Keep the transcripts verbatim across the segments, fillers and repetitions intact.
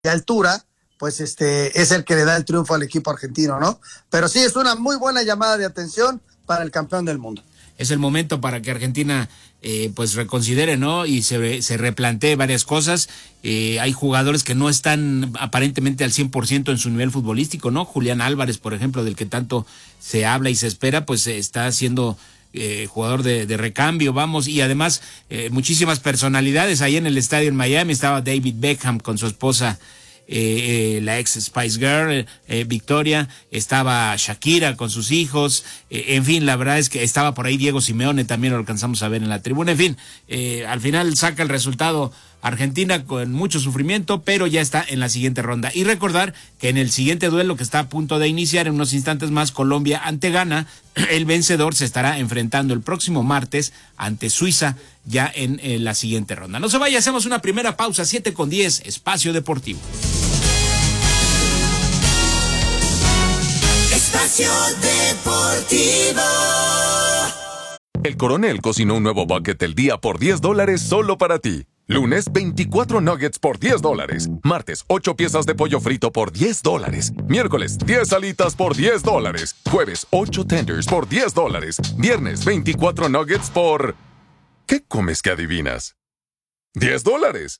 de altura, pues este es el que le da el triunfo al equipo argentino, ¿no? Pero sí, es una muy buena llamada de atención para el campeón del mundo. Es el momento para que Argentina eh, pues reconsidere, ¿no? Y se, se replantee varias cosas. Eh, hay jugadores que no están aparentemente al cien por ciento en su nivel futbolístico, ¿no? Julián Álvarez, por ejemplo, del que tanto se habla y se espera, pues está siendo eh, jugador de, de recambio, vamos, y además eh, muchísimas personalidades. Ahí en el estadio en Miami estaba David Beckham con su esposa, Eh, eh, la ex Spice Girl, eh, Victoria, estaba Shakira con sus hijos, eh, en fin, la verdad es que estaba por ahí Diego Simeone, también lo alcanzamos a ver en la tribuna, en fin, eh, al final saca el resultado Argentina con mucho sufrimiento, pero ya está en la siguiente ronda. Y recordar que en el siguiente duelo que está a punto de iniciar en unos instantes más, Colombia ante Ghana, el vencedor se estará enfrentando el próximo martes ante Suiza, ya en, en la siguiente ronda. No se vaya, hacemos una primera pausa, siete con diez, Espacio Deportivo. Espacio Deportivo. El Coronel cocinó un nuevo bucket del día por diez dólares solo para ti. Lunes, veinticuatro nuggets por diez dólares. Martes, ocho piezas de pollo frito por diez dólares. Miércoles, diez alitas por diez dólares. Jueves, ocho tenders por diez dólares. Viernes, veinticuatro nuggets por... ¿Qué comes que adivinas? diez dólares.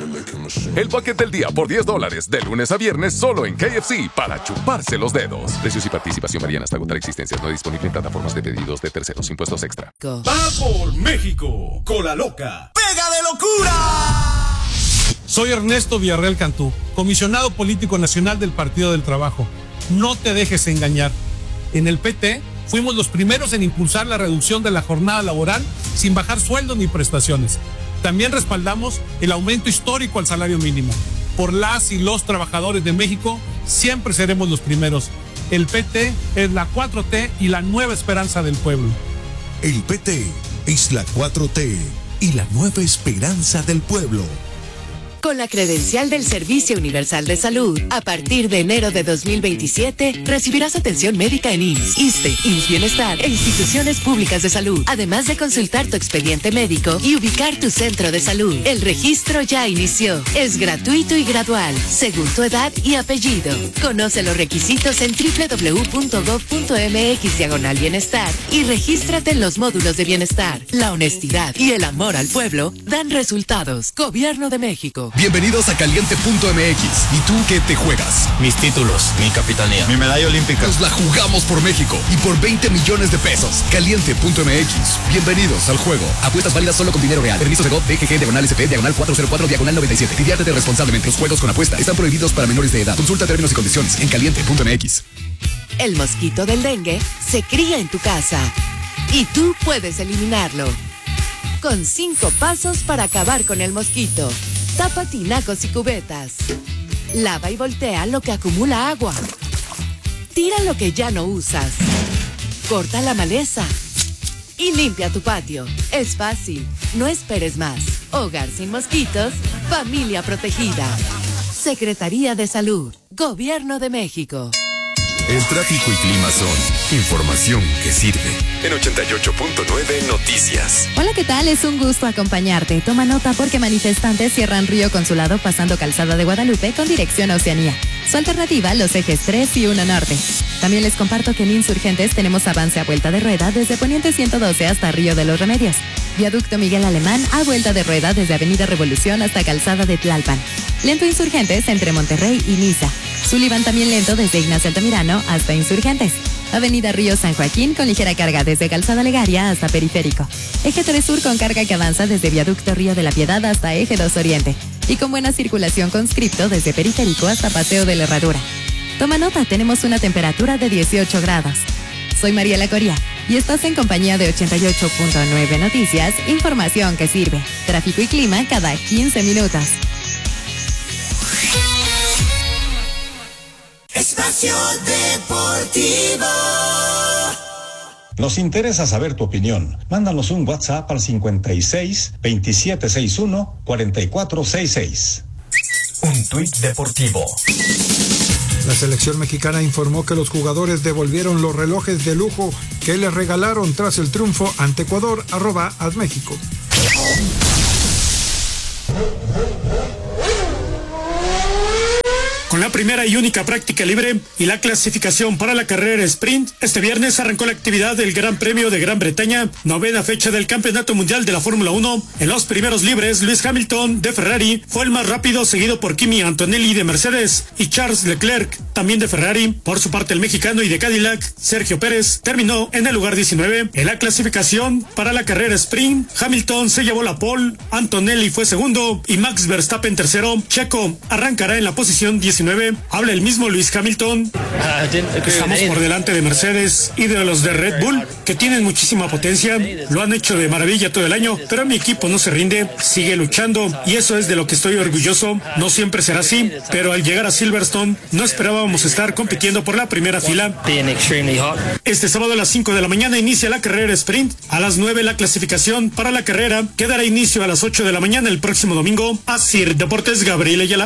El bucket del día por diez dólares, de lunes a viernes, solo en K F C, para chuparse los dedos. Precios y participación varían hasta agotar existencias. No disponible en plataformas de pedidos de terceros. Impuestos extra. Va por México, Cola Loca. ¡Pega de locura! Soy Ernesto Villarreal Cantú, comisionado político nacional del Partido del Trabajo. No te dejes engañar. En el P T fuimos los primeros en impulsar la reducción de la jornada laboral sin bajar sueldos ni prestaciones. También respaldamos el aumento histórico al salario mínimo. Por las y los trabajadores de México, siempre seremos los primeros. El P T es la cuatro T y la nueva esperanza del pueblo. El P T es la cuatro T y la nueva esperanza del pueblo. Con la credencial del Servicio Universal de Salud, a partir de enero de dos mil veintisiete, recibirás atención médica en I M S S, ISSSTE, I M S S Bienestar e instituciones públicas de salud, además de consultar tu expediente médico y ubicar tu centro de salud. El registro ya inició. Es gratuito y gradual, según tu edad y apellido. Conoce los requisitos en doble u doble u doble u punto gob punto eme equis diagonal bienestar y regístrate en los módulos de bienestar. La honestidad y el amor al pueblo dan resultados. Gobierno de México. Bienvenidos a Caliente punto eme equis. ¿Y tú qué te juegas? Mis títulos, mi capitanía, mi medalla olímpica. Nos la jugamos por México y por veinte millones de pesos. Caliente punto eme equis. Bienvenidos al juego. Apuestas válidas solo con dinero real. Permisos de G O P, D G G, diagonal S P, diagonal cuatrocientos cuatro, diagonal noventa y siete. Diviértete responsablemente. Los juegos con apuesta están prohibidos para menores de edad. Consulta términos y condiciones en Caliente punto eme equis. El mosquito del dengue se cría en tu casa y tú puedes eliminarlo. Con cinco pasos para acabar con el mosquito. Tapa tinacos y cubetas. Lava y voltea lo que acumula agua. Tira lo que ya no usas. Corta la maleza. Y limpia tu patio. Es fácil. No esperes más. Hogar sin mosquitos. Familia protegida. Secretaría de Salud. Gobierno de México. El tráfico y clima son información que sirve. En ochenta y ocho punto nueve Noticias. Hola, ¿qué tal? Es un gusto acompañarte. Toma nota porque manifestantes cierran Río Consulado pasando Calzada de Guadalupe con dirección a Oceanía. Su alternativa, los ejes tres y uno norte. También les comparto que en Insurgentes tenemos avance a vuelta de rueda desde Poniente ciento doce hasta Río de los Remedios. Viaducto Miguel Alemán a vuelta de rueda desde Avenida Revolución hasta Calzada de Tlalpan. Lento Insurgentes entre Monterrey y Niza. Sullivan también lento desde Ignacio Altamirano hasta Insurgentes. Avenida Río San Joaquín con ligera carga desde Calzada Legaria hasta Periférico. Eje tres Sur con carga que avanza desde Viaducto Río de la Piedad hasta Eje dos Oriente. Y con buena circulación conscripto desde Periférico hasta Paseo de la Herradura. Toma nota, tenemos una temperatura de dieciocho grados. Soy Mariela Coria y estás en compañía de ochenta y ocho punto nueve Noticias, información que sirve. Tráfico y clima cada quince minutos. Espacio Deportivo. Nos interesa saber tu opinión. Mándanos un WhatsApp al cincuenta y seis, veintisiete sesenta y uno, cuarenta y cuatro sesenta y seis. Un tuit deportivo. La selección mexicana informó que los jugadores devolvieron los relojes de lujo que les regalaron tras el triunfo ante Ecuador, arroba Adméxico. con la primera y única práctica libre y la clasificación para la carrera sprint. Este viernes arrancó la actividad del Gran Premio de Gran Bretaña, novena fecha del Campeonato Mundial de la Fórmula uno. En los primeros libres, Lewis Hamilton de Ferrari fue el más rápido, seguido por Kimi Antonelli de Mercedes y Charles Leclerc, también de Ferrari. Por su parte, el mexicano y de Cadillac, Sergio Pérez, terminó en el lugar diecinueve. En la clasificación para la carrera sprint, Hamilton se llevó la pole, Antonelli fue segundo y Max Verstappen tercero. Checo arrancará en la posición diecinueve. Habla el mismo Lewis Hamilton. Estamos por delante de Mercedes y de los de Red Bull, que tienen muchísima potencia. Lo han hecho de maravilla todo el año, pero mi equipo no se rinde, sigue luchando y eso es de lo que estoy orgulloso. No siempre será así, pero al llegar a Silverstone no esperábamos estar compitiendo por la primera fila. Este sábado a las cinco de la mañana inicia la carrera sprint. A las nueve la clasificación para la carrera, que dará inicio a las ocho de la mañana el próximo domingo. Asir Deportes, Gabriel Ayala.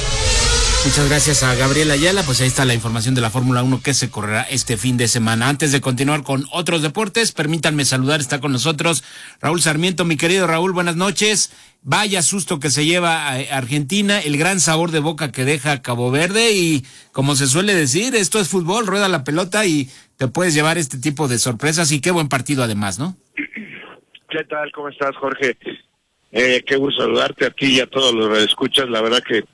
Muchas gracias a Gabriel Ayala. Pues ahí está la información de la Fórmula uno que se correrá este fin de semana. Antes de continuar con otros deportes, permítanme saludar, está con nosotros Raúl Sarmiento. Mi querido Raúl, buenas noches. Vaya susto que se lleva a Argentina, el gran sabor de boca que deja Cabo Verde y, como se suele decir, esto es fútbol, rueda la pelota y te puedes llevar este tipo de sorpresas y qué buen partido además, ¿no? ¿Qué tal? ¿Cómo estás, Jorge? Eh, qué gusto saludarte a ti y a todos los que escuchas. La verdad que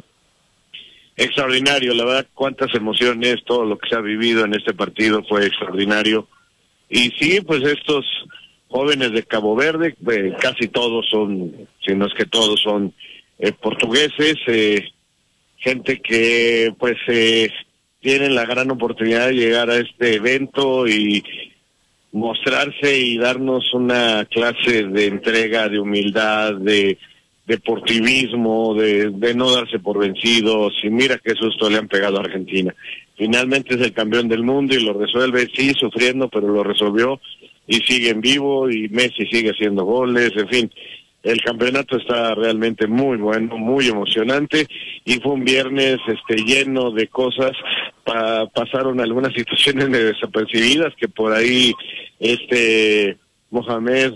extraordinario, la verdad, cuántas emociones, todo lo que se ha vivido en este partido fue extraordinario. Y sí, pues estos jóvenes de Cabo Verde, eh, casi todos son, si no es que todos son eh, portugueses, eh, gente que pues eh, tienen la gran oportunidad de llegar a este evento y mostrarse y darnos una clase de entrega, de humildad, de deportivismo, de, de no darse por vencidos, y mira qué susto le han pegado a Argentina. Finalmente es el campeón del mundo y lo resuelve, sí, sufriendo, pero lo resolvió y sigue en vivo y Messi sigue haciendo goles, en fin, el campeonato está realmente muy bueno, muy emocionante y fue un viernes este lleno de cosas. Pa, pasaron algunas situaciones desapercibidas que por ahí este Mohamed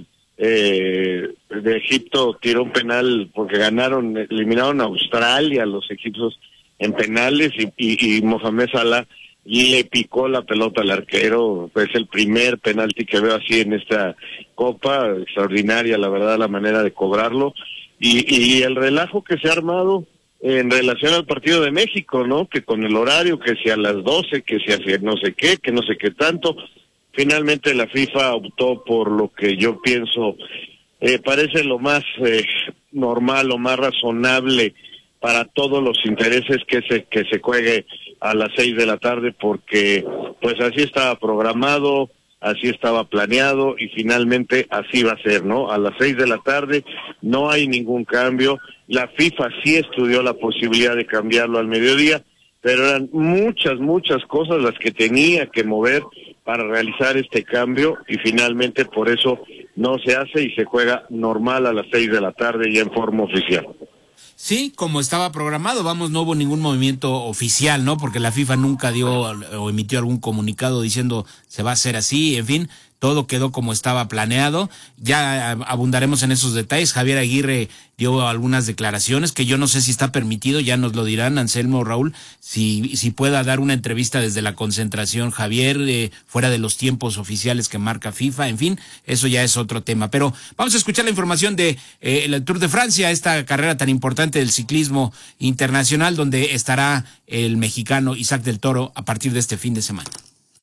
Eh, de Egipto tiró un penal porque ganaron, eliminaron a Australia los egipcios en penales y, y, y Mohamed Salah le picó la pelota al arquero. Es el primer penalti que veo así en esta copa, extraordinaria la verdad la manera de cobrarlo y, y el relajo que se ha armado en relación al partido de México, ¿no? Que con el horario, que si a las doce, que si hacia no sé qué, que no sé qué tanto. Finalmente la FIFA optó por lo que yo pienso eh, parece lo más eh, normal, lo más razonable para todos los intereses, que se que se juegue a las seis de la tarde, porque pues así estaba programado, así estaba planeado y finalmente así va a ser, ¿no? A las seis de la tarde no hay ningún cambio. La FIFA sí estudió la posibilidad de cambiarlo al mediodía, pero eran muchas, muchas cosas las que tenía que mover para realizar este cambio y finalmente por eso no se hace y se juega normal a las seis de la tarde y en forma oficial. Sí, como estaba programado, vamos, no hubo ningún movimiento oficial, ¿no? Porque la FIFA nunca dio o emitió algún comunicado diciendo se va a hacer así, en fin, todo quedó como estaba planeado. Ya abundaremos en esos detalles. Javier Aguirre dio algunas declaraciones que yo no sé si está permitido, ya nos lo dirán Anselmo, Raúl, si si pueda dar una entrevista desde la concentración Javier, eh, fuera de los tiempos oficiales que marca FIFA, en fin, eso ya es otro tema. Pero vamos a escuchar la información de eh, el Tour de Francia, esta carrera tan importante del ciclismo internacional, donde estará el mexicano Isaac del Toro a partir de este fin de semana.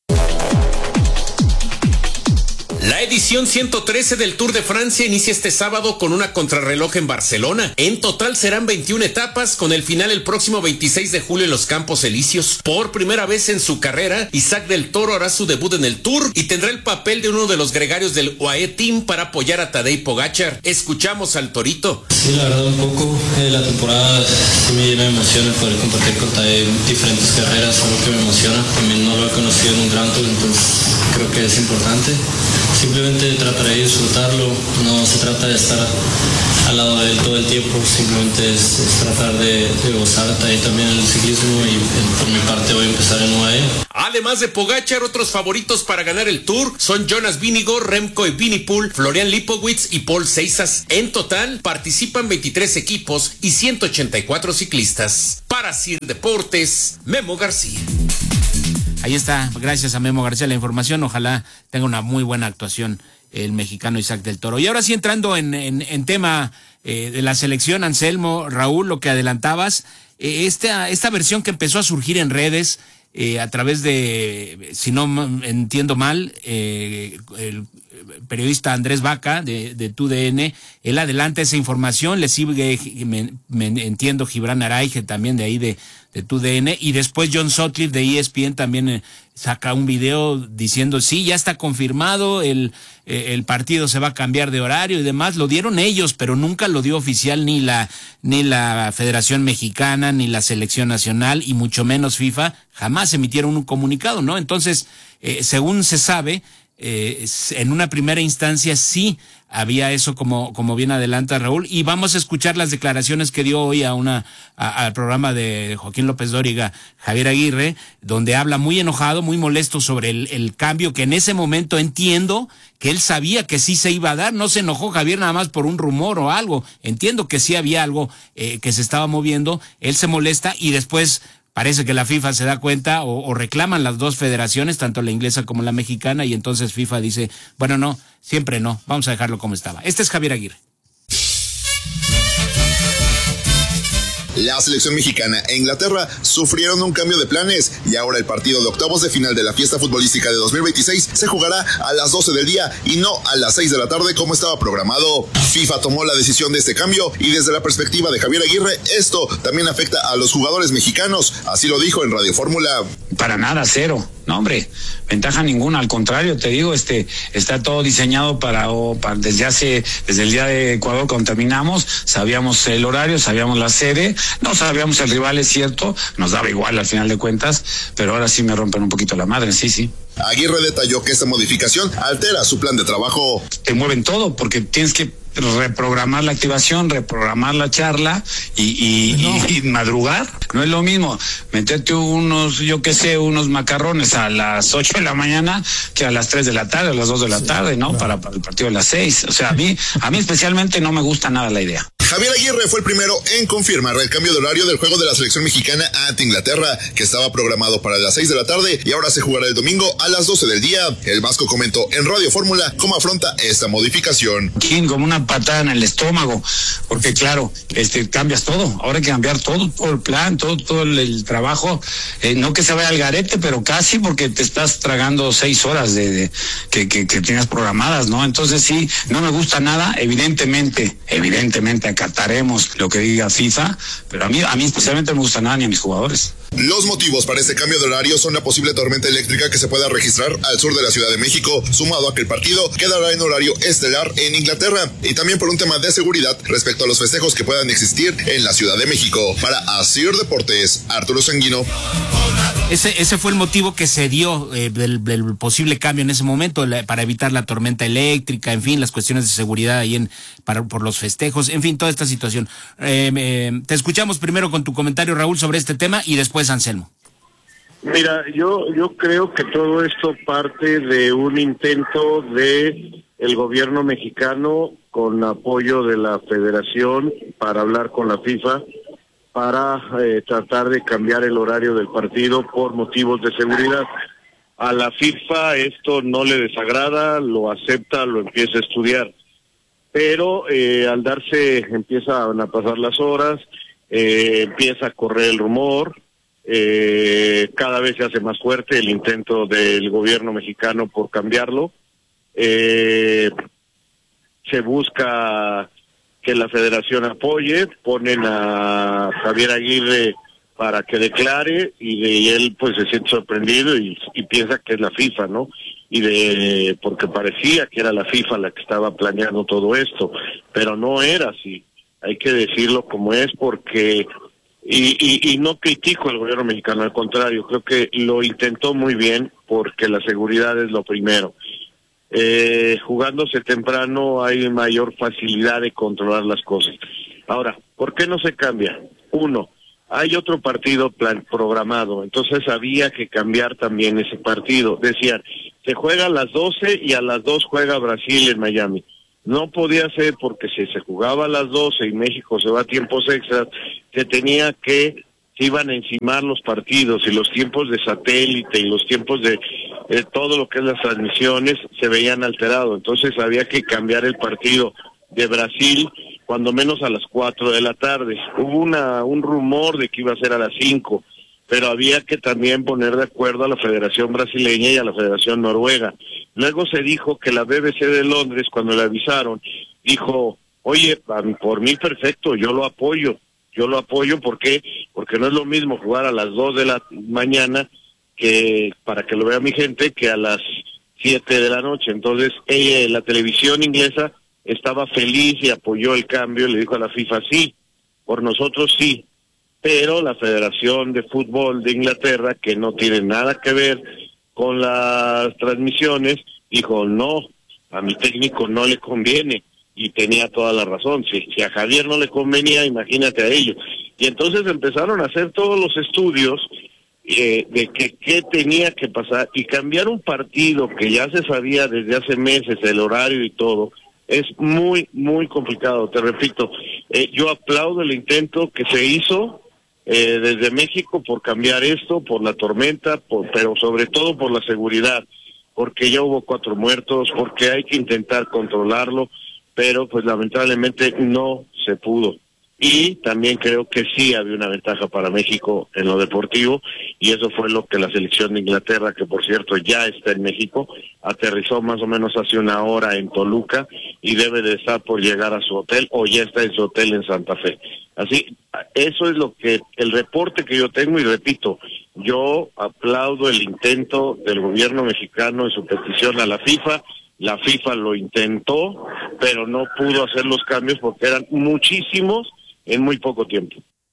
La edición ciento trece del Tour de Francia inicia este sábado con una contrarreloj en Barcelona. En total serán veintiuna etapas, con el final el próximo veintiséis de julio en los Campos Elíseos. Por primera vez en su carrera, Isaac del Toro hará su debut en el Tour y tendrá el papel de uno de los gregarios del U A E Team para apoyar a Tadej Pogačar. Escuchamos al Torito. Sí, la verdad un poco. Eh, la temporada sí me llena de emoción el poder compartir con Tadej diferentes carreras, algo que me emociona. También no lo he conocido en un Gran Tour, entonces creo que es importante. Simplemente trataré de disfrutarlo, no se trata de estar al lado de él todo el tiempo, simplemente es, es tratar de, de gozar ahí también el ciclismo y por mi parte voy a empezar en U A E. Al Además de Pogačar, otros favoritos para ganar el Tour son Jonas Vingegaard, Remco Evenepoel, Florian Lipowitz y Paul Seixas. En total participan veintitrés equipos y ciento ochenta y cuatro ciclistas. Para Sir Deportes, Memo García. Ahí está, gracias a Memo García la información. Ojalá tenga una muy buena actuación el mexicano Isaac del Toro. Y ahora sí, entrando en, en, en tema eh, de la selección, Anselmo, Raúl, lo que adelantabas, eh, esta, esta versión que empezó a surgir en redes eh, a través de, si no entiendo mal, eh, el periodista Andrés Vaca de, de T U D N, él adelanta esa información, le sigue, me, me entiendo, Gibran Araige también de ahí de, de T U D N, y después John Sutcliffe de E S P N también eh, saca un video diciendo, sí, ya está confirmado, el, eh, el partido se va a cambiar de horario y demás. Lo dieron ellos, pero nunca lo dio oficial ni la, ni la Federación Mexicana, ni la Selección Nacional, y mucho menos FIFA. Jamás emitieron un comunicado, ¿no? Entonces, eh, según se sabe, eh, en una primera instancia sí había eso, como, como bien adelanta Raúl, y vamos a escuchar las declaraciones que dio hoy a una, a, al programa de Joaquín López Dóriga, Javier Aguirre, donde habla muy enojado, muy molesto sobre el, el cambio, que en ese momento entiendo que él sabía que sí se iba a dar. No se enojó Javier nada más por un rumor o algo, entiendo que sí había algo eh, que se estaba moviendo, él se molesta y después parece que la FIFA se da cuenta o, o reclaman las dos federaciones, tanto la inglesa como la mexicana, y entonces FIFA dice, bueno, no, siempre no, vamos a dejarlo como estaba. Este es Javier Aguirre. La selección mexicana e Inglaterra sufrieron un cambio de planes y ahora el partido de octavos de final de la fiesta futbolística de dos mil veintiséis se jugará a las doce del día y no a las seis de la tarde como estaba programado. FIFA tomó la decisión de este cambio y desde la perspectiva de Javier Aguirre, esto también afecta a los jugadores mexicanos, así lo dijo en Radio Fórmula. Para nada, cero. No, hombre, ventaja ninguna, al contrario, te digo, este, está todo diseñado para, o para desde hace, desde el día de Ecuador cuando terminamos, sabíamos el horario, sabíamos la sede, no sabíamos el rival, es cierto, nos daba igual al final de cuentas, pero ahora sí me rompen un poquito la madre, sí, sí. Aguirre detalló que esta modificación altera su plan de trabajo. Te mueven todo, porque tienes que reprogramar la activación, reprogramar la charla y, y, no. y, y madrugar. No es lo mismo meterte unos, yo qué sé, unos macarrones a las ocho de la mañana que a las tres de la tarde, a las dos de la sí, tarde, ¿no? Claro. Para, para el partido de las seis. O sea, a mí, a mí especialmente no me gusta nada la idea. Javier Aguirre fue el primero en confirmar el cambio de horario del juego de la selección mexicana ante Inglaterra, que estaba programado para las seis de la tarde y ahora se jugará el domingo a las doce del día. El vasco comentó en Radio Fórmula cómo afronta esta modificación. Como una patada en el estómago, porque claro, este cambias todo, ahora hay que cambiar todo, todo el plan, todo, todo el, el trabajo, eh, no que se vaya al garete, pero casi, porque te estás tragando seis horas de, de que, que, que tienes programadas, ¿no? Entonces sí, no me gusta nada, evidentemente, evidentemente acataremos lo que diga FIFA, pero a mí, a mí especialmente no me gusta nada ni a mis jugadores. Los motivos para este cambio de horario son la posible tormenta eléctrica que se pueda registrar al sur de la Ciudad de México, sumado a que el partido quedará en horario estelar en Inglaterra, y también por un tema de seguridad respecto a los festejos que puedan existir en la Ciudad de México. Para Asir Deportes, Arturo Sanguino. Ese, ese fue el motivo que se dio eh, del, del posible cambio en ese momento, la, para evitar la tormenta eléctrica, en fin, las cuestiones de seguridad ahí en, para, por los festejos, en fin, toda esta situación. Eh, eh, te escuchamos primero con tu comentario, Raúl, sobre este tema, y después Anselmo. Mira, yo yo creo que todo esto parte de un intento de el gobierno mexicano con apoyo de la Federación para hablar con la FIFA para eh, tratar de cambiar el horario del partido por motivos de seguridad. A la FIFA esto no le desagrada, lo acepta, lo empieza a estudiar, pero eh, al darse, empiezan a pasar las horas, eh, empieza a correr el rumor, eh, cada vez se hace más fuerte el intento del gobierno mexicano por cambiarlo, eh, se busca que la federación apoye, ponen a Javier Aguirre para que declare y, de, y él pues se siente sorprendido y, y piensa que es la FIFA, ¿no? Y de porque parecía que era la FIFA la que estaba planeando todo esto, pero no era así. Hay que decirlo como es, porque y, y, y no critico al gobierno mexicano, al contrario, creo que lo intentó muy bien porque la seguridad es lo primero. Eh, jugándose temprano hay mayor facilidad de controlar las cosas. Ahora, ¿por qué no se cambia? Uno, hay otro partido plan programado, entonces había que cambiar también ese partido. Decían, se juega a las doce y a las dos juega Brasil en Miami. No podía ser porque si se jugaba a las doce y México se va a tiempos extras, se tenía que, se iban a encimar los partidos y los tiempos de satélite y los tiempos de eh, todo lo que es las transmisiones se veían alterados. Entonces había que cambiar el partido de Brasil cuando menos a las cuatro de la tarde. Hubo una un rumor de que iba a ser a las cinco, pero había que también poner de acuerdo a la Federación Brasileña y a la Federación Noruega. Luego se dijo que la B B C de Londres, cuando le avisaron, dijo, oye, por mí perfecto, yo lo apoyo, yo lo apoyo, ¿por qué? Porque no es lo mismo jugar a las dos de la mañana, que para que lo vea mi gente, que a las siete de la noche. Entonces, ella, la televisión inglesa estaba feliz y apoyó el cambio, le dijo a la FIFA, sí, por nosotros sí, pero la Federación de Fútbol de Inglaterra, que no tiene nada que ver con las transmisiones, dijo, no, a mi técnico no le conviene, y tenía toda la razón. Si, si a Javier no le convenía, imagínate a ellos. Y entonces empezaron a hacer todos los estudios eh, de que qué tenía que pasar, y cambiar un partido que ya se sabía desde hace meses, el horario y todo, es muy, muy complicado. Te repito, eh, yo aplaudo el intento que se hizo eh, desde México por cambiar esto, por la tormenta, por, pero sobre todo por la seguridad, porque ya hubo cuatro muertos, porque hay que intentar controlarlo, pero pues lamentablemente no se pudo. Y también creo que sí había una ventaja para México en lo deportivo, y eso fue lo que la selección de Inglaterra, que por cierto ya está en México, aterrizó más o menos hace una hora en Toluca y debe de estar por llegar a su hotel, o ya está en su hotel en Santa Fe. Así, eso es lo que, el reporte que yo tengo, y repito, yo aplaudo el intento del gobierno mexicano en su petición a la FIFA. La FIFA lo intentó, pero no pudo hacer los cambios porque eran muchísimos en muy poco tiempo.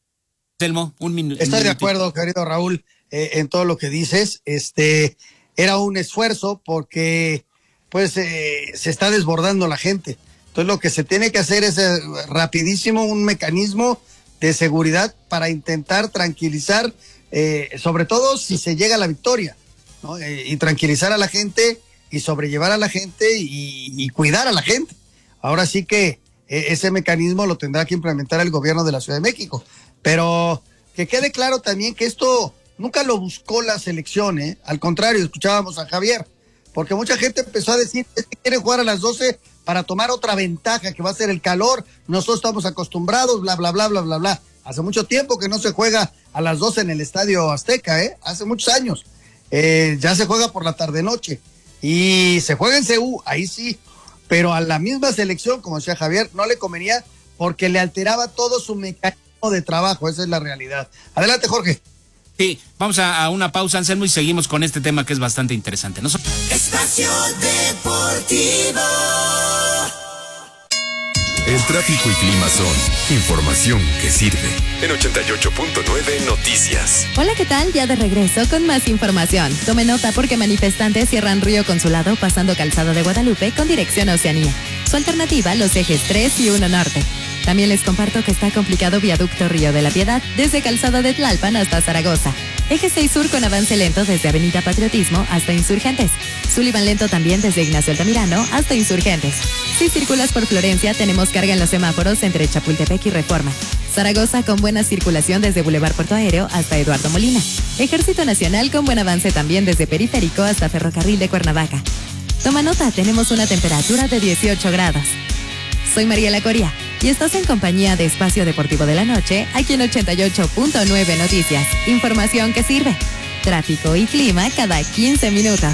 Telmo, un minuto. Estoy de acuerdo, querido Raúl, eh, en todo lo que dices. Este, era un esfuerzo porque, pues, eh, se está desbordando la gente. Entonces, lo que se tiene que hacer es eh, rapidísimo un mecanismo de seguridad para intentar tranquilizar, eh, sobre todo si se llega a la victoria, ¿no? Eh, y tranquilizar a la gente y sobrellevar a la gente y, y cuidar a la gente. Ahora sí que eh, ese mecanismo lo tendrá que implementar el gobierno de la Ciudad de México. Pero que quede claro también que esto nunca lo buscó la selección, ¿eh? Al contrario, escuchábamos a Javier, porque mucha gente empezó a decir, es que quieren jugar a las doce para tomar otra ventaja, que va a ser el calor, nosotros estamos acostumbrados, bla, bla, bla, bla, bla, bla. Hace mucho tiempo que no se juega a las doce en el Estadio Azteca, ¿eh? Hace muchos años. Eh, ya se juega por la tarde-noche. Y se juega en C U, ahí sí, pero a la misma selección, como decía Javier, no le convenía porque le alteraba todo su mecanismo de trabajo, esa es la realidad. Adelante, Jorge. Sí, vamos a, a una pausa, Anselmo, y seguimos con este tema que es bastante interesante, ¿no? Espacio Deportivo. El tráfico y clima son información que sirve. En ochenta y ocho punto nueve Noticias. Hola, ¿qué tal? Ya de regreso con más información. Tome nota porque manifestantes cierran Río Consulado pasando Calzada de Guadalupe con dirección a Oceanía. Su alternativa, los ejes tres y uno Norte. También les comparto que está complicado viaducto Río de la Piedad desde Calzada de Tlalpan hasta Zaragoza. Eje seis Sur con avance lento desde Avenida Patriotismo hasta Insurgentes. Sullivan lento también desde Ignacio Altamirano hasta Insurgentes. Si circulas por Florencia, tenemos carga en los semáforos entre Chapultepec y Reforma. Zaragoza con buena circulación desde Boulevard Puerto Aéreo hasta Eduardo Molina. Ejército Nacional con buen avance también desde Periférico hasta Ferrocarril de Cuernavaca. Toma nota, tenemos una temperatura de dieciocho grados. Soy Mariela Coria y estás en compañía de Espacio Deportivo de la Noche, aquí en ochenta y ocho punto nueve Noticias. Información que sirve. Tráfico y clima cada quince minutos.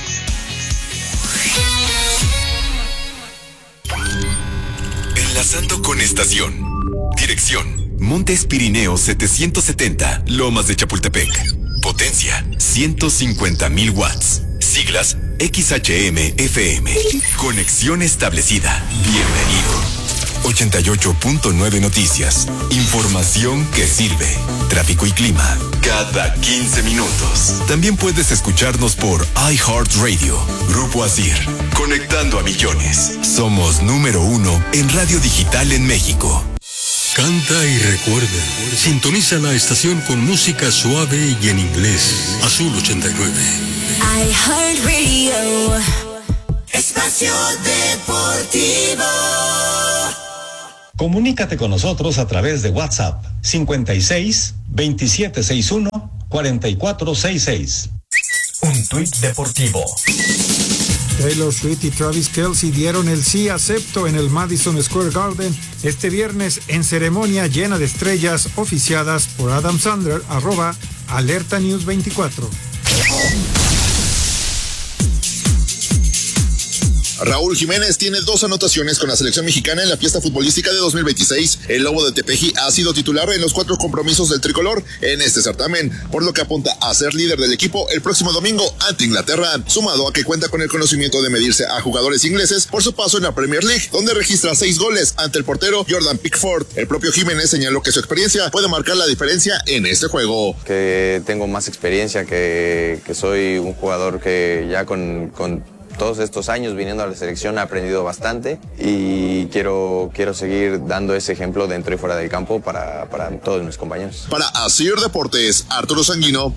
Enlazando con estación. Dirección: Montes Pirineos setecientos setenta, Lomas de Chapultepec. Potencia: ciento cincuenta mil watts. Siglas: X H M F M. Conexión establecida. Bienvenido. ochenta y ocho punto nueve Noticias. Información que sirve. Tráfico y clima cada quince minutos. También puedes escucharnos por iHeartRadio. Grupo Asir. Conectando a millones. Somos número uno en radio digital en México. Canta y recuerda. Sintoniza la estación con música suave y en inglés. Azul ochenta y nueve. iHeartRadio. Espacio Deportivo. Comunícate con nosotros a través de WhatsApp cincuenta y seis, veintisiete sesenta y uno, cuarenta y cuatro sesenta y seis. Un tuit deportivo. Taylor Swift y Travis Kelce dieron el sí acepto en el Madison Square Garden este viernes en ceremonia llena de estrellas oficiadas por Adam Sandler, arroba Alerta News veinticuatro. Raúl Jiménez tiene dos anotaciones con la selección mexicana en la fiesta futbolística de dos mil veintiséis. El Lobo de Tepeji ha sido titular en los cuatro compromisos del tricolor en este certamen, por lo que apunta a ser líder del equipo el próximo domingo ante Inglaterra, sumado a que cuenta con el conocimiento de medirse a jugadores ingleses por su paso en la Premier League, donde registra seis goles ante el portero Jordan Pickford. El propio Jiménez señaló que su experiencia puede marcar la diferencia en este juego. Que tengo más experiencia, que, que soy un jugador que ya con... con todos estos años viniendo a la selección he aprendido bastante y quiero, quiero seguir dando ese ejemplo dentro y fuera del campo para, para todos mis compañeros. Para Asir Deportes, Arturo Sanguino.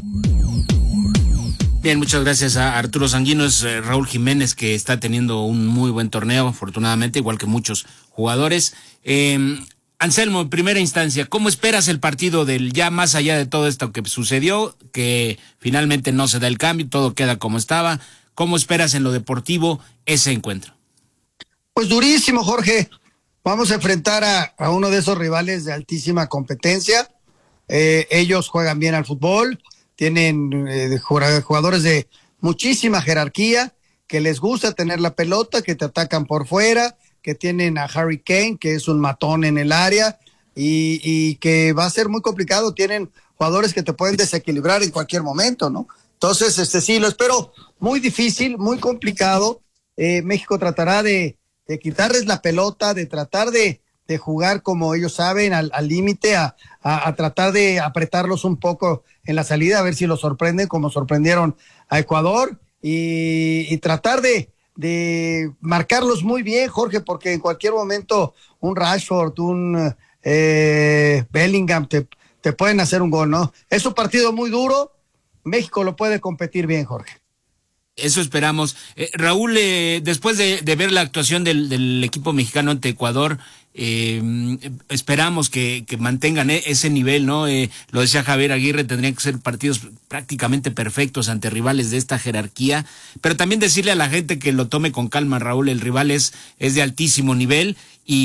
Bien, muchas gracias a Arturo Sanguino. Es eh, Raúl Jiménez, que está teniendo un muy buen torneo, afortunadamente, igual que muchos jugadores. Eh, Anselmo, en primera instancia, ¿cómo esperas el partido del ya más allá de todo esto que sucedió, que finalmente no se da el cambio, todo queda como estaba? ¿Cómo esperas en lo deportivo ese encuentro? Pues durísimo, Jorge. Vamos a enfrentar a, a uno de esos rivales de altísima competencia. Eh, ellos juegan bien al fútbol, tienen eh, jugadores de muchísima jerarquía, que les gusta tener la pelota, que te atacan por fuera, que tienen a Harry Kane, que es un matón en el área, y, y que va a ser muy complicado. Tienen jugadores que te pueden desequilibrar en cualquier momento, ¿no? Entonces, este sí, lo espero muy difícil, muy complicado. Eh, México tratará de, de quitarles la pelota, de tratar de, de jugar como ellos saben, al límite, a, a, a tratar de apretarlos un poco en la salida, a ver si los sorprenden como sorprendieron a Ecuador, y, y tratar de, de marcarlos muy bien, Jorge, porque en cualquier momento un Rashford, un eh, Bellingham te, te pueden hacer un gol, ¿no? Es un partido muy duro. México lo puede competir bien, Jorge. Eso esperamos. Eh, Raúl, eh, después de, de ver la actuación del, del equipo mexicano ante Ecuador, eh, esperamos que, que mantengan ese nivel, ¿no? Eh, lo decía Javier Aguirre, tendrían que ser partidos prácticamente perfectos ante rivales de esta jerarquía, pero también decirle a la gente que lo tome con calma, Raúl, el rival es, es de altísimo nivel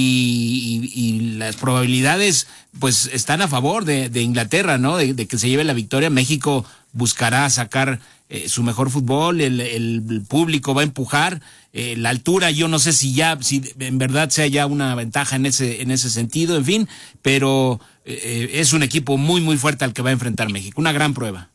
y, y, y las probabilidades pues están a favor de, de Inglaterra, ¿no? De, de que se lleve la victoria. México buscará sacar eh, su mejor fútbol, el, el público va a empujar, eh, la altura, yo no sé si ya, si en verdad sea ya una ventaja en ese, en ese sentido, en fin, pero eh, es un equipo muy, muy fuerte al que va a enfrentar México, una gran prueba.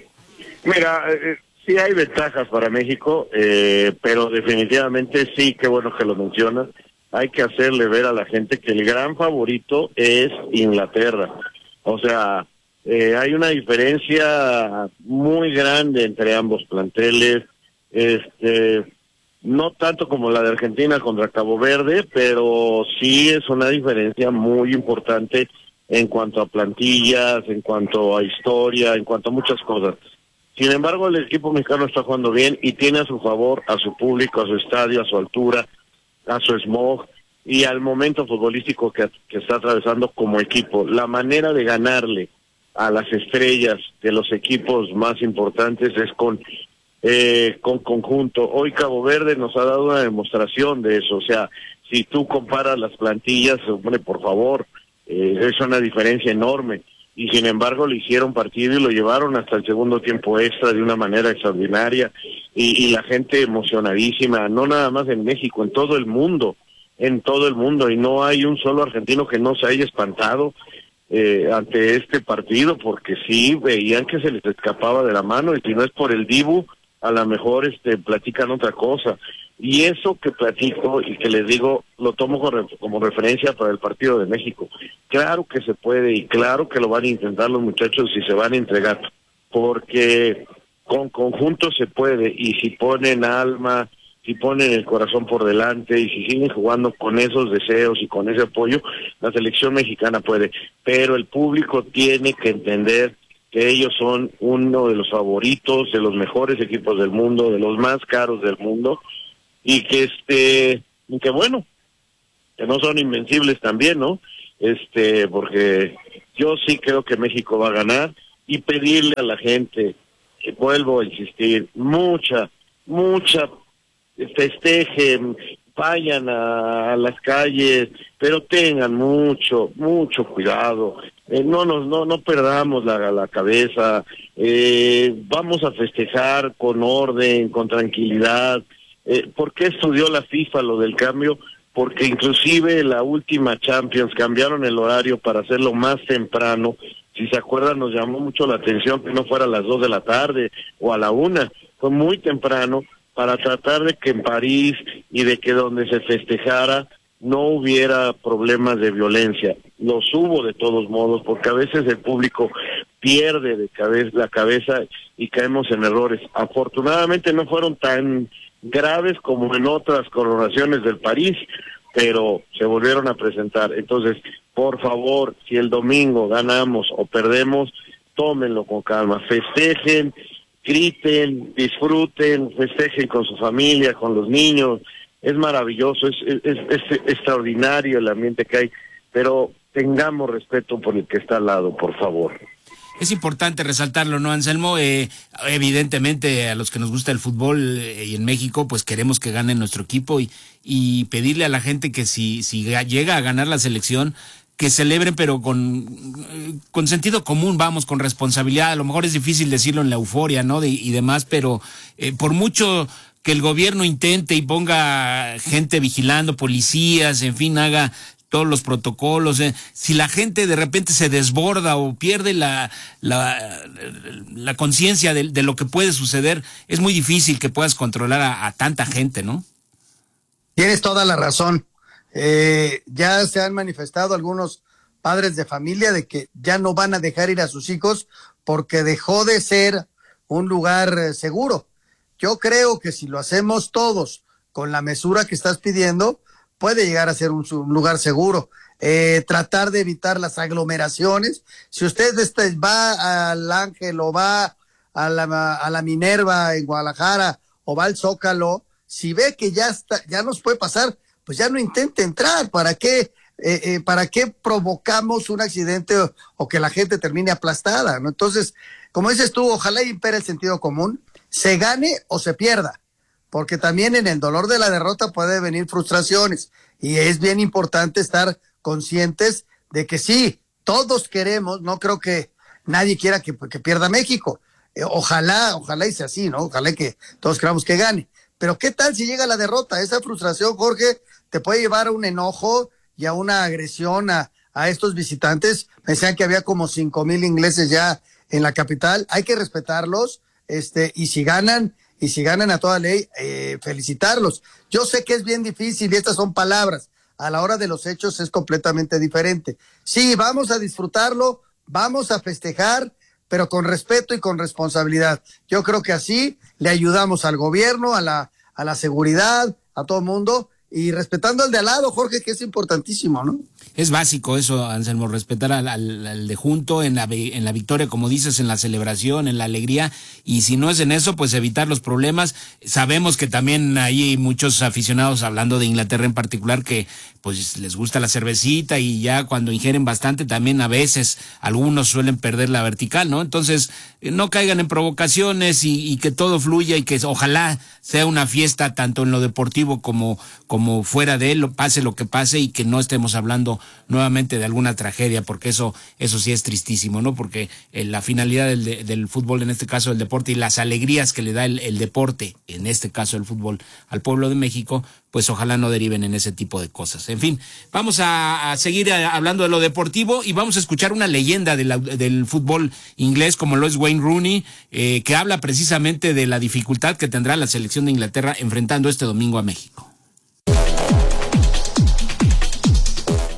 Mira, eh, sí hay ventajas para México, eh, pero definitivamente sí, qué bueno que lo mencionas, hay que hacerle ver a la gente que el gran favorito es Inglaterra, o sea, Eh, hay una diferencia muy grande entre ambos planteles, este, no tanto como la de Argentina contra Cabo Verde, pero sí es una diferencia muy importante en cuanto a plantillas, en cuanto a historia, en cuanto a muchas cosas. Sin embargo, el equipo mexicano está jugando bien y tiene a su favor a su público, a su estadio, a su altura, a su smog y al momento futbolístico que, que está atravesando como equipo. La manera de ganarle a las estrellas de los equipos más importantes es con eh, con conjunto. Hoy Cabo Verde nos ha dado una demostración de eso, o sea, si tú comparas las plantillas, hombre, por favor, eh, es una diferencia enorme, y sin embargo le hicieron partido y lo llevaron hasta el segundo tiempo extra de una manera extraordinaria, y, y la gente emocionadísima, no nada más en México, en todo el mundo, en todo el mundo, y no hay un solo argentino que no se haya espantado Eh, ante este partido, porque sí veían que se les escapaba de la mano, y si no es por el Dibu, a lo mejor este platican otra cosa, y eso que platico y que les digo, lo tomo como, como referencia para el partido de México. Claro que se puede, y claro que lo van a intentar los muchachos y se van a entregar, porque con conjunto se puede, y si ponen alma, si ponen el corazón por delante y si siguen jugando con esos deseos y con ese apoyo, la selección mexicana puede. Pero el público tiene que entender que ellos son uno de los favoritos, de los mejores equipos del mundo, de los más caros del mundo, y que este, y que bueno, que no son invencibles también, ¿no? Este, porque yo sí creo que México va a ganar, y pedirle a la gente, que vuelvo a insistir, mucha, mucha festejen, vayan a, a las calles, pero tengan mucho, mucho cuidado, eh, no nos, no, no perdamos la, la cabeza, eh, vamos a festejar con orden, con tranquilidad. Eh, ¿Por qué estudió la FIFA lo del cambio? Porque inclusive la última Champions cambiaron el horario para hacerlo más temprano. Si se acuerdan, nos llamó mucho la atención que no fuera a las dos de la tarde o a la una, fue muy temprano, para tratar de que en París y de que donde se festejara no hubiera problemas de violencia. Los hubo de todos modos, porque a veces el público pierde de cabeza, la cabeza y caemos en errores. Afortunadamente no fueron tan graves como en otras coronaciones del París, pero se volvieron a presentar. Entonces, por favor, si el domingo ganamos o perdemos, tómenlo con calma, festejen, griten, disfruten, festejen con su familia, con los niños. Es maravilloso, es, es, es, es extraordinario el ambiente que hay, pero tengamos respeto por el que está al lado, por favor. Es importante resaltarlo, ¿no, Anselmo? Eh, evidentemente, a los que nos gusta el fútbol eh, y en México, pues queremos que gane nuestro equipo y, y pedirle a la gente que si, si llega a ganar la selección, que celebren, pero con, con sentido común, vamos, con responsabilidad. A lo mejor es difícil decirlo en la euforia, ¿no? De, y demás, pero eh, por mucho que el gobierno intente y ponga gente vigilando, policías, en fin, haga todos los protocolos, eh, si la gente de repente se desborda o pierde la, la, la conciencia de, de lo que puede suceder, es muy difícil que puedas controlar a, a tanta gente, ¿no? Tienes toda la razón. Eh, ya se han manifestado algunos padres de familia de que ya no van a dejar ir a sus hijos porque dejó de ser un lugar eh, seguro. Yo creo que si lo hacemos todos con la mesura que estás pidiendo, puede llegar a ser un, un lugar seguro. Eh, tratar de evitar las aglomeraciones. Si usted este, va al Ángel o va a la, a la Minerva en Guadalajara o va al Zócalo, si ve que ya está, ya nos puede pasar, pues ya no intente entrar. ¿Para qué, eh, eh, para qué provocamos un accidente o, o que la gente termine aplastada, ¿no? Entonces, como dices tú, ojalá impere el sentido común, se gane o se pierda, porque también en el dolor de la derrota puede venir frustraciones y es bien importante estar conscientes de que sí, todos queremos, no creo que nadie quiera que, que pierda México, eh, ojalá, ojalá y sea así, ¿no? Ojalá que todos queramos que gane. Pero ¿qué tal si llega la derrota? Esa frustración, Jorge, te puede llevar a un enojo y a una agresión a, a estos visitantes. Me decían que había como cinco mil ingleses ya en la capital. Hay que respetarlos, este, y si ganan, y si ganan a toda ley, eh, felicitarlos. Yo sé que es bien difícil y estas son palabras. A la hora de los hechos es completamente diferente. Sí, vamos a disfrutarlo, vamos a festejar, pero con respeto y con responsabilidad. Yo creo que así le ayudamos al gobierno, a la, a la seguridad, a todo el mundo, y respetando al de al lado, Jorge, que es importantísimo, ¿no? Es básico eso, Anselmo, respetar al, al, al de junto en la, en la victoria, como dices, en la celebración, en la alegría, y si no es en eso, pues evitar los problemas. Sabemos que también hay muchos aficionados, hablando de Inglaterra en particular, que pues les gusta la cervecita y ya cuando ingieren bastante también a veces algunos suelen perder la vertical, ¿no? Entonces, no caigan en provocaciones y, y que todo fluya y que ojalá sea una fiesta tanto en lo deportivo como, como fuera de él, pase lo que pase y que no estemos hablando nuevamente de alguna tragedia, porque eso eso sí es tristísimo, ¿no? Porque eh, la finalidad del, de, del fútbol, en este caso el deporte, y las alegrías que le da el, el deporte, en este caso el fútbol, al pueblo de México, pues ojalá no deriven en ese tipo de cosas. En fin, vamos a, a seguir a, hablando de lo deportivo y vamos a escuchar una leyenda de la, del fútbol inglés como lo es Wayne Rooney, eh, que habla precisamente de la dificultad que tendrá la selección de Inglaterra enfrentando este domingo a México.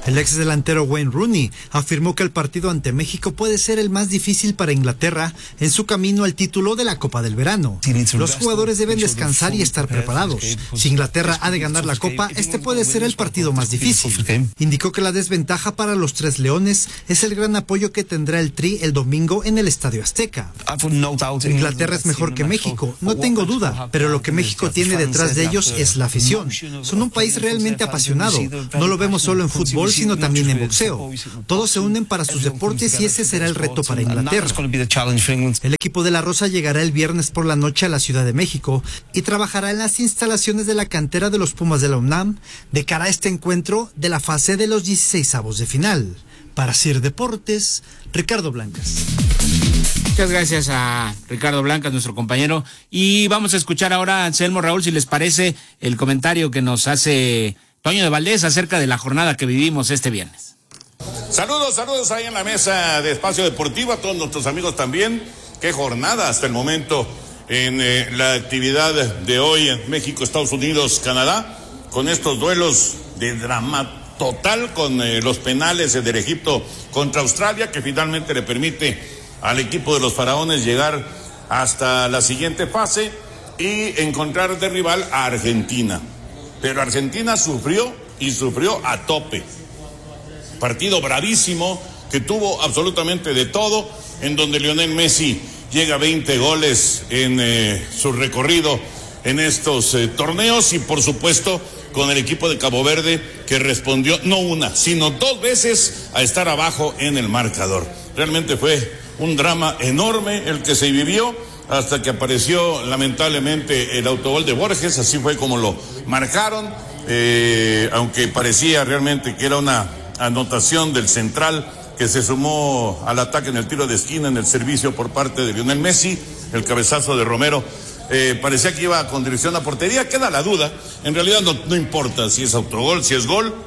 El ex delantero Wayne Rooney afirmó que el partido ante México puede ser el más difícil para Inglaterra en su camino al título de la Copa del Verano. Los jugadores deben descansar y estar preparados. Si Inglaterra ha de ganar la Copa, este puede ser el partido más difícil. Indicó que la desventaja para los Tres Leones es el gran apoyo que tendrá el Tri el domingo en el Estadio Azteca. Inglaterra es mejor que México, no tengo duda, pero lo que México tiene detrás de ellos es la afición. Son un país realmente apasionado. No lo vemos solo en fútbol, sino también en boxeo. Todos se unen para sus deportes y ese será el reto para Inglaterra. El equipo de la Rosa llegará el viernes por la noche a la Ciudad de México y trabajará en las instalaciones de la cantera de los Pumas de la UNAM de cara a este encuentro de la fase de los dieciseisavos de final. Para Sir Deportes, Ricardo Blancas. Muchas gracias a Ricardo Blancas, nuestro compañero. Y vamos a escuchar ahora a Anselmo, Raúl, si les parece, el comentario que nos hace Toño de Valdés acerca de la jornada que vivimos este viernes. Saludos, saludos ahí en la mesa de Espacio Deportivo, a todos nuestros amigos también. Qué jornada hasta el momento en eh, la actividad de hoy en México, Estados Unidos, Canadá, con estos duelos de drama total, con eh, los penales eh, del Egipto contra Australia, que finalmente le permite al equipo de los faraones llegar hasta la siguiente fase y encontrar de rival a Argentina. Pero Argentina sufrió y sufrió a tope. Partido bravísimo que tuvo absolutamente de todo, en donde Lionel Messi llega a veinte goles en eh, su recorrido en estos eh, torneos y por supuesto con el equipo de Cabo Verde que respondió no una, sino dos veces a estar abajo en el marcador. Realmente fue un drama enorme el que se vivió hasta que apareció lamentablemente el autogol de Borges, así fue como lo marcaron, eh, aunque parecía realmente que era una anotación del central que se sumó al ataque en el tiro de esquina en el servicio por parte de Lionel Messi, el cabezazo de Romero. Eh, parecía que iba con dirección a portería, queda la duda, en realidad no, no importa si es autogol, si es gol,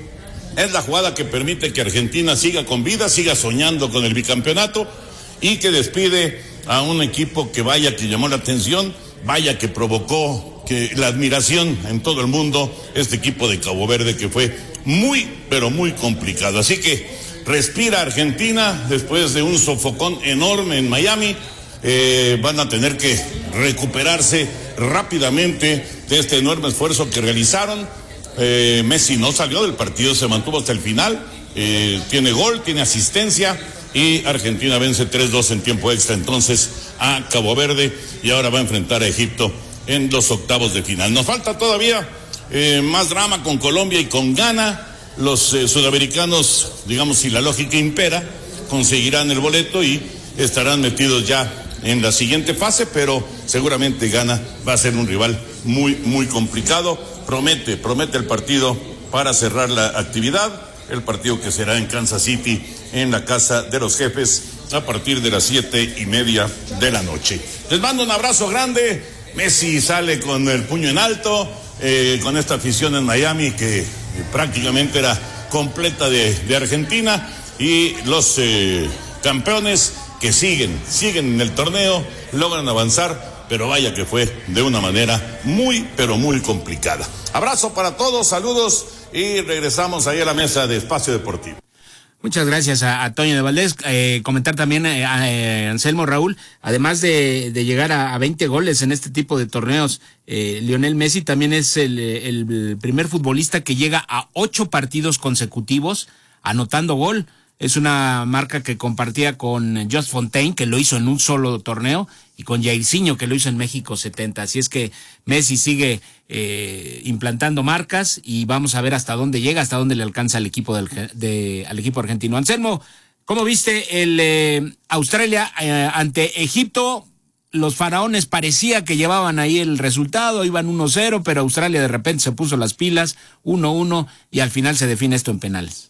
es la jugada que permite que Argentina siga con vida, siga soñando con el bicampeonato y que despide a un equipo que vaya que llamó la atención, vaya que provocó que la admiración en todo el mundo, este equipo de Cabo Verde que fue muy, pero muy complicado. Así que respira Argentina después de un sofocón enorme en Miami. Eh, van a tener que recuperarse rápidamente de este enorme esfuerzo que realizaron. Eh, Messi no salió del partido, se mantuvo hasta el final, eh, tiene gol, tiene asistencia y Argentina vence tres dos en tiempo extra entonces a Cabo Verde y ahora va a enfrentar a Egipto en los octavos de final. Nos falta todavía eh, más drama con Colombia y con Ghana. Los eh, sudamericanos, digamos, si la lógica impera, conseguirán el boleto y estarán metidos ya en la siguiente fase, pero seguramente Ghana va a ser un rival muy, muy complicado. Promete, promete el partido para cerrar la actividad, el partido que será en Kansas City, en la casa de los jefes, a partir de las siete y media de la noche. Les mando un abrazo grande. Messi sale con el puño en alto, eh, con esta afición en Miami que eh, prácticamente era completa de, de Argentina, y los eh, campeones que siguen, siguen en el torneo, logran avanzar, pero vaya que fue de una manera muy, pero muy complicada. Abrazo para todos, saludos y regresamos ahí a la mesa de Espacio Deportivo. Muchas gracias a, a Toño de Valdés. Eh, comentar también eh, a, a Anselmo, Raúl, además de, de llegar a, a veinte goles en este tipo de torneos, eh, Lionel Messi también es el, el primer futbolista que llega a ocho partidos consecutivos anotando gol. Es una marca que compartía con Just Fontaine, que lo hizo en un solo torneo, y con Jairzinho, que lo hizo en México setenta. Así es que Messi sigue eh, implantando marcas y vamos a ver hasta dónde llega, hasta dónde le alcanza al equipo del de, al equipo argentino. Anselmo, ¿cómo viste el eh, Australia eh, ante Egipto? Los faraones parecía que llevaban ahí el resultado, iban uno cero, pero Australia de repente se puso las pilas, uno uno, y al final se define esto en penales.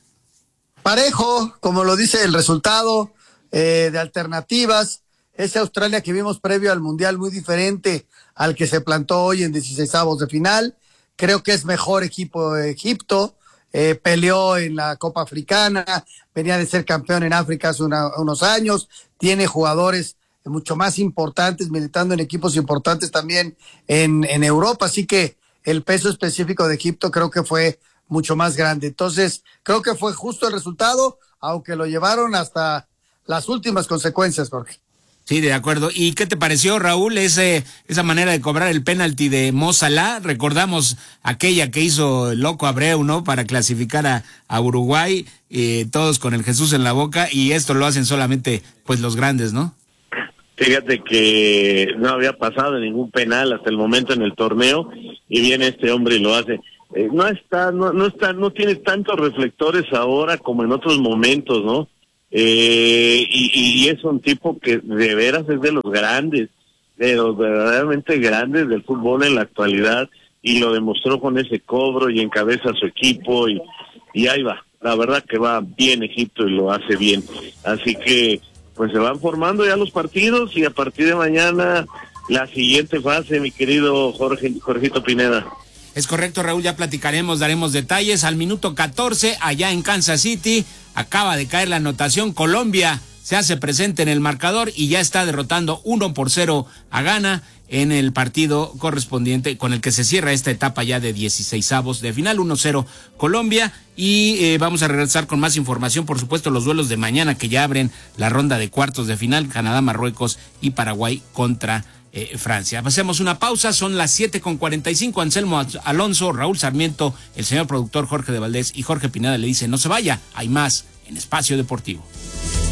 Parejo, como lo dice el resultado, eh, de alternativas. Ese Australia que vimos previo al Mundial muy diferente al que se plantó hoy en dieciseisavos de final. Creo que es mejor equipo de Egipto, eh, peleó en la Copa Africana, venía de ser campeón en África hace una, unos años, tiene jugadores mucho más importantes, militando en equipos importantes también en, en Europa, así que el peso específico de Egipto creo que fue mucho más grande. Entonces, creo que fue justo el resultado, aunque lo llevaron hasta las últimas consecuencias, Jorge. Sí, de acuerdo. ¿Y qué te pareció, Raúl, ese, esa manera de cobrar el penalti de Mo Salah? Recordamos aquella que hizo el loco Abreu, ¿no? Para clasificar a, a Uruguay, eh, todos con el Jesús en la boca, y esto lo hacen solamente, pues, los grandes, ¿no? Fíjate que no había pasado ningún penal hasta el momento en el torneo, y viene este hombre y lo hace. Eh, no está, no, no está, no tiene tantos reflectores ahora como en otros momentos, ¿no? Eh, y, y es un tipo que de veras es de los grandes, de los verdaderamente grandes del fútbol en la actualidad, y lo demostró con ese cobro y encabeza a su equipo, y, y ahí va. La verdad que va bien Egipto y lo hace bien. Así que pues se van formando ya los partidos, y a partir de mañana la siguiente fase, mi querido Jorge, Jorgito Pineda. Es correcto, Raúl, ya platicaremos, daremos detalles. Al minuto catorce, allá en Kansas City, acaba de caer la anotación. Colombia se hace presente en el marcador y ya está derrotando uno por cero a Ghana en el partido correspondiente con el que se cierra esta etapa ya de dieciseisavos de final. uno cero Colombia, y eh, vamos a regresar con más información, por supuesto, los duelos de mañana que ya abren la ronda de cuartos de final: Canadá, Marruecos y Paraguay contra Eh, Francia. Hacemos una pausa, son las siete con cuarenta y cinco. Anselmo Alonso, Raúl Sarmiento, el señor productor Jorge de Valdés y Jorge Pineda le dicen: no se vaya, hay más en Espacio Deportivo.